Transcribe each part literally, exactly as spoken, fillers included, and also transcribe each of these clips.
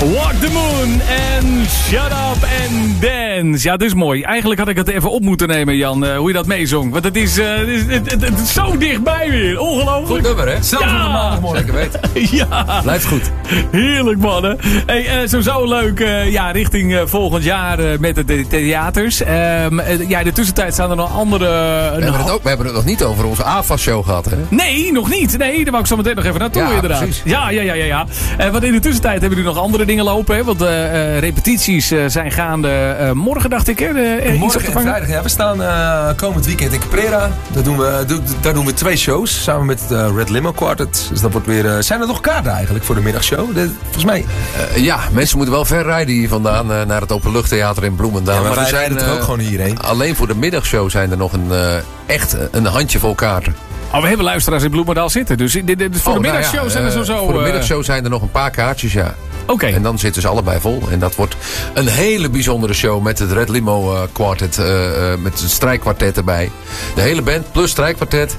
Walk the Moon en Shut Up and Dance. Ja, dit is mooi. Eigenlijk had ik het even op moeten nemen, Jan, uh, hoe je dat meezong. Want het is, uh, het, is het, het, het is zo dichtbij weer. Ongelooflijk. Goed nummer, hè? Zelfs ja. op maandagmorgen. Zeker weten. Ja. Blijft goed. Heerlijk, mannen. Hey, uh, zo zo leuk. Uh, ja, richting uh, volgend jaar uh, met de, de theaters. Um, uh, ja, in de tussentijd staan er nog andere... Uh, we, hebben het ook, we hebben het nog niet over onze A F A S-show gehad, hè? Nee, nog niet. Nee, daar wou ik zo meteen nog even naartoe, ja, inderdaad. Precies. Ja, ja, ja, ja. ja. Uh, want in de tussentijd hebben jullie nog andere dingen lopen, hè? Want uh, uh, repetities uh, zijn gaande uh, morgen, dacht ik, hè? De, uh, morgen en vrijdag, ja. We staan uh, komend weekend in Caprera. Daar doen we, do, daar doen we twee shows, samen met het uh, Red Limo Quartet. Dus dat wordt weer... Uh, zijn er nog kaarten eigenlijk voor de middagshow? De, volgens mij. Uh, ja, mensen moeten wel ver rijden hier vandaan uh, naar het Openluchttheater in Bloemendaal. Ja, maar, maar wij rijden zijn er ook gewoon hierheen. Alleen voor de middagshow zijn er nog een, uh, echt een handjevol kaarten. Oh, we hebben luisteraars in Bloemendaal zitten. Dus dit, dit, voor oh, de middagshow nou ja, zijn er uh, sowieso... Voor de uh... middagshow zijn er nog een paar kaartjes, ja. Oké. Okay. En dan zitten ze allebei vol. En dat wordt een hele bijzondere show met het Red Limo uh, Quartet. Uh, uh, met een strijkkwartet erbij. De hele band plus strijkkwartet.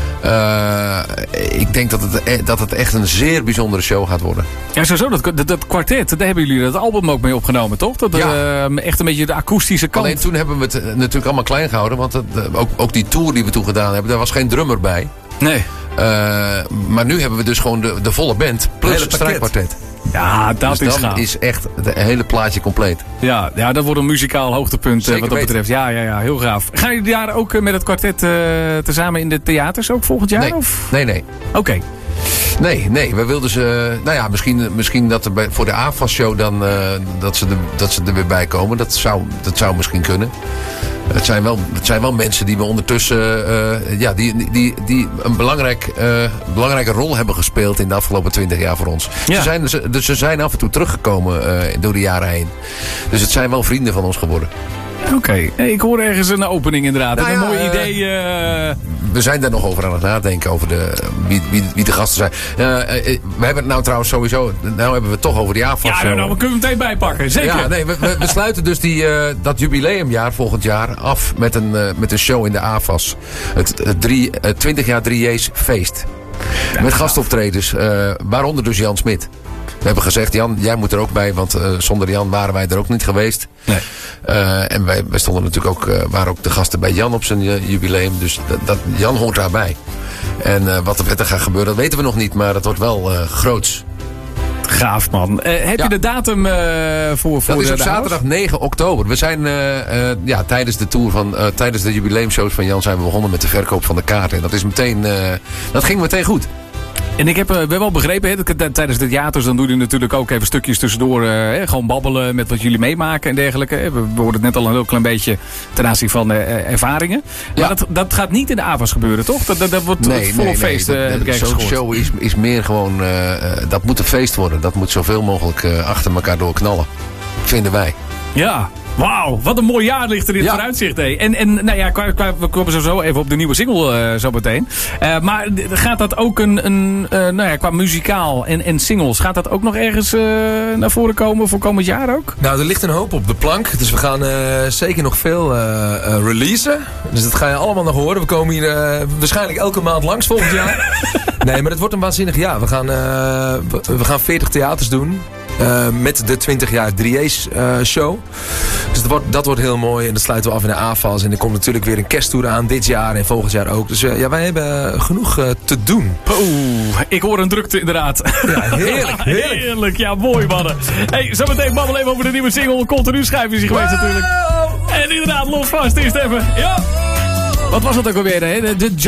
Uh, ik denk dat het, dat het echt een zeer bijzondere show gaat worden. Ja, sowieso. Dat, dat, dat kwartet, daar hebben jullie dat album ook mee opgenomen, toch? Dat, ja. uh, echt een beetje de akoestische kant. Alleen toen hebben we het natuurlijk allemaal klein gehouden. Want het, ook, ook die tour die we toen gedaan hebben, daar was geen drummer bij. Nee. Uh, maar nu hebben we dus gewoon de, de volle band plus het strijkkwartet. Ja, dat dus is gaaf. dan is echt het hele plaatje compleet. Ja, ja, dat wordt een muzikaal hoogtepunt Zeker wat dat weten. betreft. Ja, ja, ja, heel gaaf. Gaan jullie daar ook uh, met het kwartet uh, tezamen in de theaters ook volgend jaar? Nee, of? nee. nee. Oké. Okay. Nee, nee, we wilden ze... Nou ja, misschien, misschien dat er bij, voor de A F A S-show dan... Uh, dat, ze de, dat ze er weer bij komen. Dat zou, dat zou misschien kunnen. Het zijn wel, het zijn wel mensen die we ondertussen... Uh, ja, die, die, die een belangrijk, uh, belangrijke rol hebben gespeeld in de afgelopen twintig jaar voor ons. Ja. Ze, zijn, ze, dus ze zijn af en toe teruggekomen uh, door de jaren heen. Dus het zijn wel vrienden van ons geworden. Oké, okay. Ik hoor ergens een opening inderdaad. Nou ja, een mooi uh, idee. Uh... We zijn daar nog over aan het nadenken, over de, wie, wie, wie de gasten zijn. Uh, uh, we hebben het nou trouwens sowieso, nou hebben we het toch over die A F A S. Ja, nou, we kunnen we meteen bijpakken, zeker. Ja, nee, we, we, we sluiten dus die, uh, dat jubileumjaar volgend jaar af met een, uh, met een show in de A F A S. Het, het, drie, het twintig jaar drie J's feest. Ja, met gastoptredens, uh, waaronder dus Jan Smit. We hebben gezegd, Jan, jij moet er ook bij, want uh, zonder Jan waren wij er ook niet geweest. Nee. Uh, en wij, wij stonden natuurlijk ook, uh, waren ook de gasten bij Jan op zijn uh, jubileum. Dus dat, dat, Jan hoort daarbij. En uh, wat er verder gaat gebeuren, dat weten we nog niet, maar dat wordt wel uh, groots. Gaaf, man. Uh, heb ja. je de datum uh, voor, voor dat is de, op de zaterdag house? negen oktober. We zijn uh, uh, ja, tijdens de tour van, uh, tijdens de jubileumshows van Jan zijn we begonnen met de verkoop van de kaarten. En dat is meteen, uh, dat ging meteen goed. En ik heb uh, wel begrepen, hè, dat, tijdens de theaters dan doen jullie natuurlijk ook even stukjes tussendoor. Uh, hè, gewoon babbelen met wat jullie meemaken en dergelijke. We, we hoorden het net al een heel klein beetje ten aanzien van uh, ervaringen. Ja. Maar dat, dat gaat niet in de A F A S gebeuren, toch? Dat, dat, dat wordt nee, volop nee, feest, nee, uh, heb ik ergens Zo'n gehoord. show is, is meer gewoon, uh, dat moet een feest worden. Dat moet zoveel mogelijk uh, achter elkaar doorknallen. Vinden wij. Ja. Wauw, wat een mooi jaar ligt er in het ja. vooruitzicht. Hé. En, en nou ja, qua, qua, we komen sowieso even op de nieuwe single uh, zo meteen. Uh, maar gaat dat ook een, een uh, nou ja, qua muzikaal en, en singles, gaat dat ook nog ergens uh, naar voren komen voor komend jaar ook? Nou, er ligt een hoop op de plank. Dus we gaan uh, zeker nog veel uh, uh, releasen. Dus dat ga je allemaal nog horen. We komen hier uh, waarschijnlijk elke maand langs volgend jaar. Nee, maar het wordt een waanzinnig jaar. We gaan, uh, we, we gaan veertig theaters doen. Uh, met de twintig jaar drie J's uh, show. Dus dat wordt, dat wordt heel mooi. En dat sluiten we af in de A F A S. En er komt natuurlijk weer een kersttour aan dit jaar en volgend jaar ook. Dus uh, ja, wij hebben genoeg uh, te doen. Oeh, ik hoor een drukte inderdaad. Ja, heerlijk. Heerlijk. heerlijk. Ja, mooi mannen. Hey, zometeen babbelen even over de nieuwe single. Continu schijf is hij geweest natuurlijk. En inderdaad, los vast eerst even. Ja. Wat was dat ook alweer, hè? De, de